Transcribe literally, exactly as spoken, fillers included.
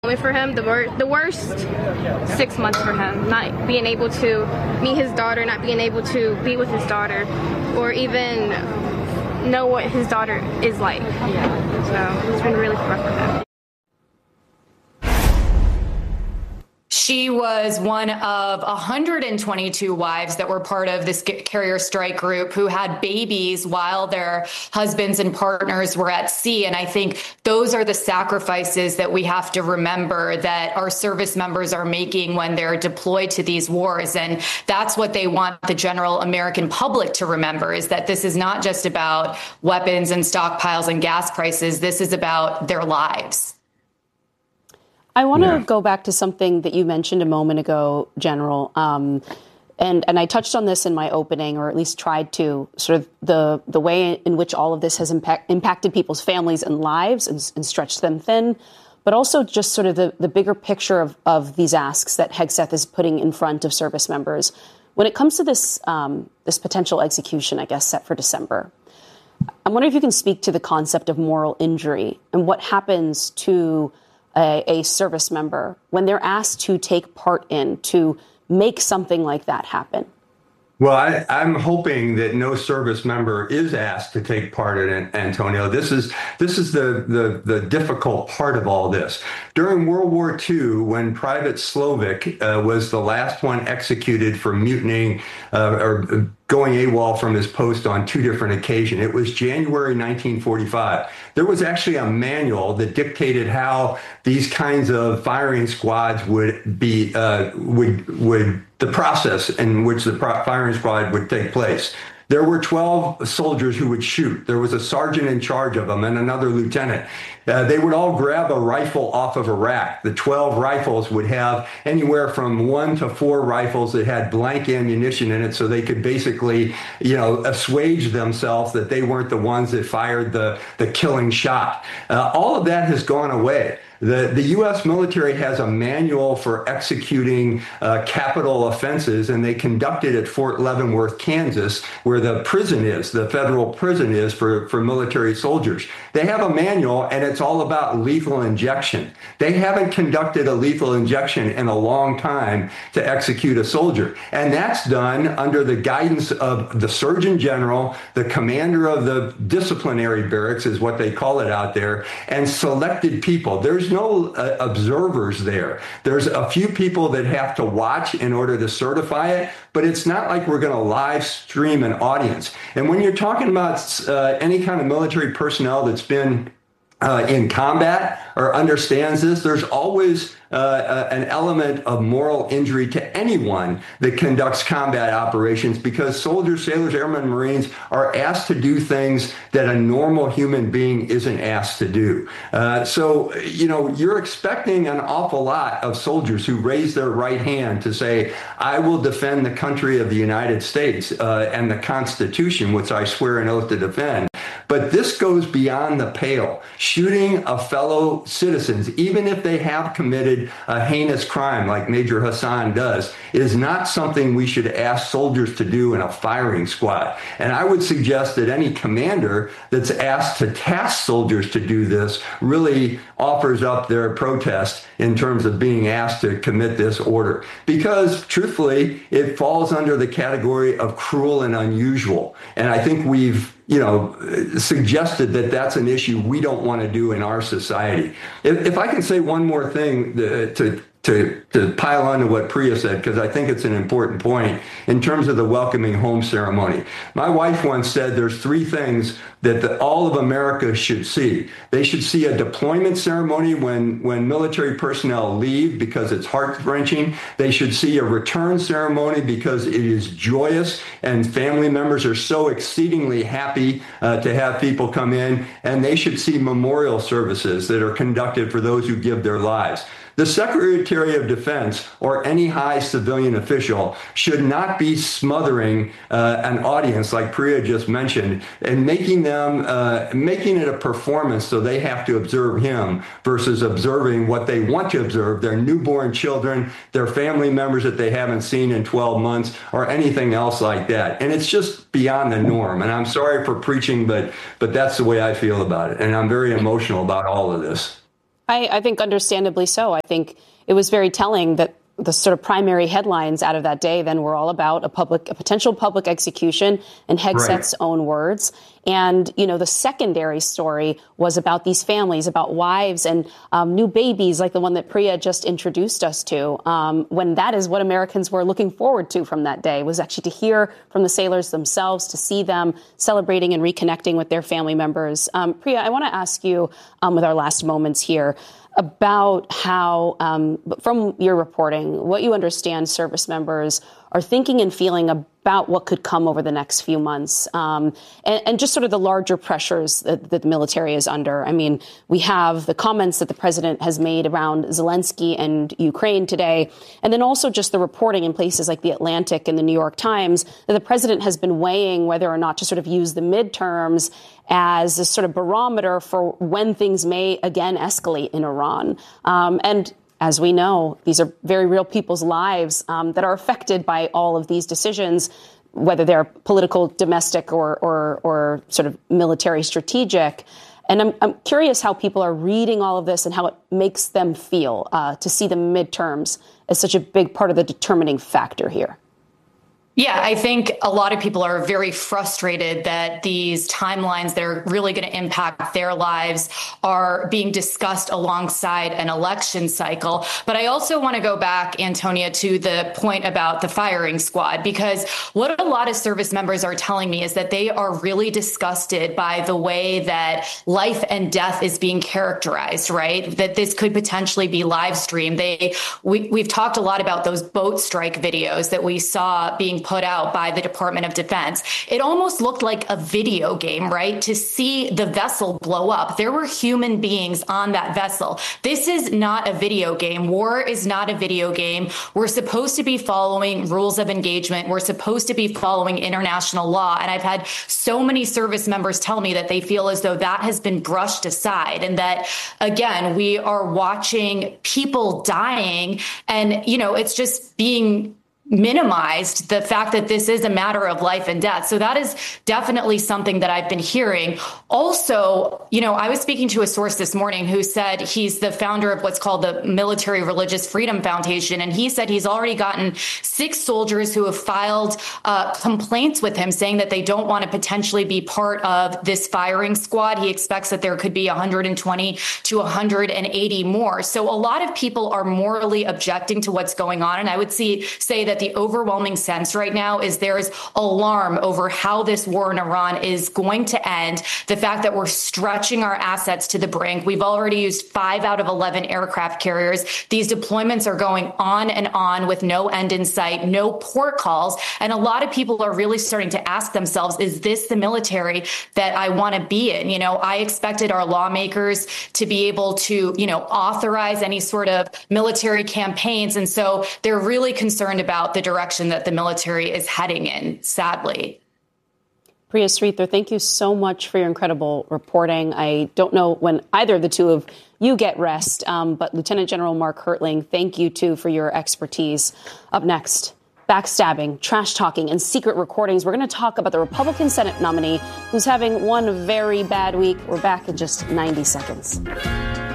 moment for him, the, wor- the worst six months for him, not being able to meet his daughter, not being able to be with his daughter, or even know what his daughter is like. Yeah. So it's been really rough for him. She was one of one hundred twenty-two wives that were part of this carrier strike group who had babies while their husbands and partners were at sea. And I think those are the sacrifices that we have to remember that our service members are making when they're deployed to these wars. And that's what they want the general American public to remember, is that this is not just about weapons and stockpiles and gas prices. This is about their lives. I want to yeah. go back to something that you mentioned a moment ago, General, um, and and I touched on this in my opening, or at least tried to, sort of the the way in which all of this has impact, impacted people's families and lives and, and stretched them thin, but also just sort of the, the bigger picture of, of these asks that Hegseth is putting in front of service members. When it comes to this um, this potential execution, I guess, set for December, I'm wondering if you can speak to the concept of moral injury and what happens to A, a service member when they're asked to take part in, to make something like that happen? Well, I, I'm hoping that no service member is asked to take part in it, Antonio. This is this is the, the, the difficult part of all this. During World War Two, when Private Slovik uh, was the last one executed for mutinying uh, or going AWOL from his post on two different occasions, it was January nineteen forty-five. There was actually a manual that dictated how these kinds of firing squads would be uh, would would the process in which the firing squad would take place. There were twelve soldiers who would shoot. There was a sergeant in charge of them and another lieutenant. Uh, they would all grab a rifle off of a rack. The twelve rifles would have anywhere from one to four rifles that had blank ammunition in it, so they could basically, you know, assuage themselves that they weren't the ones that fired the, the killing shot. Uh, all of that has gone away. The, the U S military has a manual for executing uh, capital offenses, and they conduct it at Fort Leavenworth, Kansas, where the prison is, the federal prison is for, for military soldiers. They have a manual, and it's all about lethal injection. They haven't conducted a lethal injection in a long time to execute a soldier. And that's done under the guidance of the Surgeon General, the commander of the disciplinary barracks is what they call it out there, and selected people. There's no uh, observers there. There's a few people that have to watch in order to certify it, but it's not like we're going to live stream an audience. And when you're talking about uh, any kind of military personnel that's been Uh, in combat or understands this, there's always uh, uh, an element of moral injury to anyone that conducts combat operations, because soldiers, sailors, airmen, Marines are asked to do things that a normal human being isn't asked to do. Uh, so, you know, you're expecting an awful lot of soldiers who raise their right hand to say, I will defend the country of the United States uh, and the Constitution, which I swear an oath to defend. But this goes beyond the pale. Shooting a fellow citizens, even if they have committed a heinous crime like Major Hassan does, is not something we should ask soldiers to do in a firing squad. And I would suggest that any commander that's asked to task soldiers to do this really offers up their protest in terms of being asked to commit this order. Because, truthfully, it falls under the category of cruel and unusual. And I think we've you know, suggested that that's an issue we don't want to do in our society. If, if I can say one more thing uh, to to to pile on to what Priya said, because I think it's an important point in terms of the welcoming home ceremony. My wife once said there's three things that the, all of America should see. They should see a deployment ceremony when, when military personnel leave, because it's heart-wrenching. They should see a return ceremony because it is joyous and family members are so exceedingly happy uh, to have people come in. And they should see memorial services that are conducted for those who give their lives. The Secretary of Defense or any high civilian official should not be smothering uh, an audience like Priya just mentioned and making them uh, making it a performance so they have to observe him versus observing what they want to observe, their newborn children, their family members that they haven't seen in twelve months, or anything else like that. And it's just beyond the norm. And I'm sorry for preaching, but but that's the way I feel about it. And I'm very emotional about all of this. I, I think understandably so. I think it was very telling that the sort of primary headlines out of that day then were all about a public, a potential public execution in Hegseth's right. own words. And, you know, the secondary story was about these families, about wives and um, new babies like the one that Priya just introduced us to, um, when that is what Americans were looking forward to from that day, was actually to hear from the sailors themselves, to see them celebrating and reconnecting with their family members. Um, Priya, I want to ask you um, with our last moments here about how, um, from your reporting, what you understand service members are thinking and feeling about what could come over the next few months, um, and, and just sort of the larger pressures that, that the military is under. I mean, we have the comments that the president has made around Zelensky and Ukraine today, and then also just the reporting in places like The Atlantic and the New York Times that the president has been weighing whether or not to sort of use the midterms as a sort of barometer for when things may again escalate in Iran. Um, and as we know, these are very real people's lives um, that are affected by all of these decisions, whether they're political, domestic, or, or, or sort of military strategic. And I'm, I'm curious how people are reading all of this and how it makes them feel uh, to see the midterms as such a big part of the determining factor here. Yeah, I think a lot of people are very frustrated that these timelines that are really going to impact their lives are being discussed alongside an election cycle. But I also want to go back, Antonia, to the point about the firing squad, because what a lot of service members are telling me is that they are really disgusted by the way that life and death is being characterized, right? That this could potentially be live streamed. They, we, we've talked a lot about those boat strike videos that we saw being put out by the Department of Defense. It almost looked like a video game, right? To see the vessel blow up. There were human beings on that vessel. This is not a video game. War is not a video game. We're supposed to be following rules of engagement. We're supposed to be following international law. And I've had so many service members tell me that they feel as though that has been brushed aside, and that, again, we are watching people dying, and, you know, it's just being minimized, the fact that this is a matter of life and death. So that is definitely something that I've been hearing. Also, you know, I was speaking to a source this morning who said he's the founder of what's called the Military Religious Freedom Foundation. And he said he's already gotten six soldiers who have filed uh, complaints with him saying that they don't want to potentially be part of this firing squad. He expects that there could be one hundred twenty to one hundred eighty more. So a lot of people are morally objecting to what's going on. And I would see, say that the overwhelming sense right now is there is alarm over how this war in Iran is going to end. The fact that we're stretching our assets to the brink. We've already used five out of eleven aircraft carriers. These deployments are going on and on with no end in sight, no port calls. And a lot of people are really starting to ask themselves, is this the military that I want to be in? You know, I expected our lawmakers to be able to, you know, authorize any sort of military campaigns. And so they're really concerned about the direction that the military is heading in, sadly. Priya Sridhar, thank you so much for your incredible reporting. I don't know when either of the two of you get rest, um, but Lieutenant General Mark Hertling, thank you, too, for your expertise. Up next, backstabbing, trash talking, and secret recordings. We're going to talk about the Republican Senate nominee who's having one very bad week. We're back in just ninety seconds.